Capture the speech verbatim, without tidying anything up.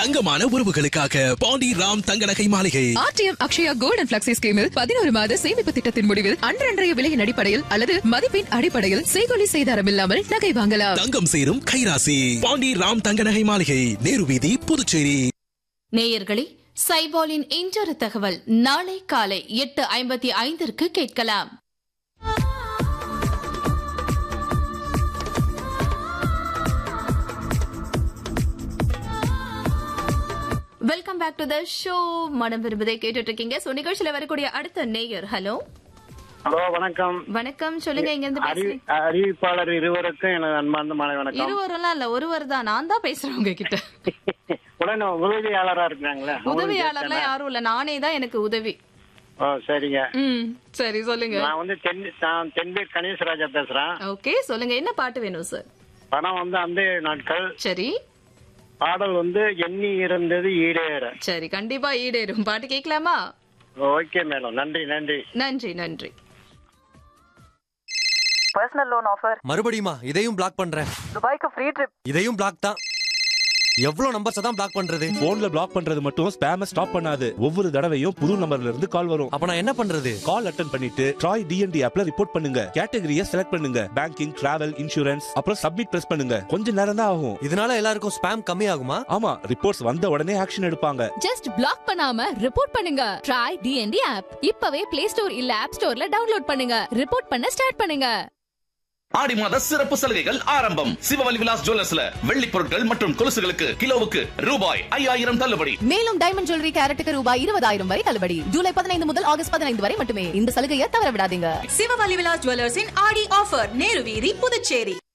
தங்கமான உறவுகளுக்காக பாண்டி ராம் தங்க நகை மாளிகை. RTM Akshaya gold and flexi ஸ்கீமில் பதினோரு மாத சேமிப்பு திட்டத்தின் முடிவில் அன்றன்றைய விலையின் அடிப்படையில் அல்லது மதிப்பின் அடிப்படையில் செய்கொலி செய்தாரம் இல்லாமல் நகை வாங்கலாம். தங்கம் சேரும் கைராசி பாண்டி ராம் தங்க நகை மாளிகை, நேரு வீதி, புதுச்சேரி. நேயர்களே, சைபாலின் இன்றொரு தகவல் நாளை காலை எட்டு ஐம்பத்தி ஐந்திற்கு கேட்கலாம். Welcome back to the show. மனம் விரும்புதை கேட்டுட்டு இருக்கீங்க. சோ நிகழ்ச்சியில வரக்கூடிய அடுத்த நேயர். ஹலோ ஹலோ, வணக்கம். வணக்கம், சொல்லுங்க. இங்க இருந்து பேசுறீங்க. அறிவிப்பாளர் இருவருக்கும் எனது அன்பார்ந்த மாலை வணக்கம். இருவரெல்லாம் இல்ல, ஒருவர் தான். நான் தான் பேசுறேன் உங்ககிட்ட. உடனே உதவியாளரா இருக்காங்களா? உதவியாளர்லாம் யாரும் இல்ல, நானே தான் எனக்கு உதவி. ஓ, சரிங்க. ம், சரி, சொல்லுங்க. நான் வந்து தென் நான் தென்பேர் கணேசராஜா பேசுறேன். ஓகே, சொல்லுங்க. என்ன பாட்டு வேணும் சார்? பணம் வந்து அந்த நாட்கள். சரி. பாடல் வந்து எண்ணி இருந்தது ஈடேற. சரி, கண்டிப்பா ஈடேறும். பாட்டு கேட்கலாமா? ஓகே மேடம், நன்றி நன்றி நன்றி நன்றி. Personal loan offer. மறுபடியுமா? இதையும் பிளாக் பண்றேன். துபாய்க்கு ஃப்ரீ ட்ரிப். இதையும் பிளாக் தான். எவ்வளவு நம்பர்ஸ் தான் பிளாக் பண்றது? போன்ல பிளாக் பண்றது மட்டும் ஸ்பேம ஸ்டாப் பண்ணாது. ஒவ்வொரு தடவையும் புது நம்பர்ல இருந்து கால் வரும். அப்ப நான் என்ன பண்றது? கால் அட்டெண்ட் பண்ணிட்டு ட்ராய் டிஎன்டி ஆப்ல ரிப்போர்ட் பண்ணுங்க. கேட்டகரியை செலக்ட் பண்ணுங்க. பேங்கிங், டிராவல், இன்சூரன்ஸ், அப்புறம் சப்மிட் பிரஸ் பண்ணுங்க. கொஞ்ச நேரம் தான் ஆகும். இதனால எல்லாருக்கும் ஸ்பேம் கம்மி ஆகுமா? ஆமா, ரிப்போர்ட்ஸ் வந்த உடனே ஆக்ஷன் எடுப்பாங்க. ஜஸ்ட் பிளாக் பண்ணாம ரிப்போர்ட் பண்ணுங்க. ட்ராய் டிஎன்டி ஆப் இப்பவே பிளே ஸ்டோர் இல்ல ஆப் ஸ்டோர்ல டவுன்லோட் பண்ணுங்க. ரிப்போர்ட் பண்ண ஸ்டார்ட் பண்ணுங்க. ஆடி மாத சிறப்பு சலுகைகள் ஆரம்பம். சிவவலி விலாஸ் ஜுவல்லர்ஸ்ல வெள்ளி பொருட்கள் மற்றும் கொலுசுகளுக்கு கிலோவுக்கு ரூபாய் ஐயாயிரம் தள்ளுபடி. மேலும் டைமண்ட் ஜுவல்லரி கேரட்டுக்கு ரூபாய் இருபதாயிரம் வரை தள்ளுபடி. ஜூலை பதினைந்து முதல் ஆகஸ்ட் பதினைந்து வரை மட்டுமே. இந்த சலுகையை தவற விடாதீங்க. சிவவலி விலாஸ் ஜுவல்லர்ஸின் ஆடி ஆஃபர், நேரு வீதி, புதுச்சேரி.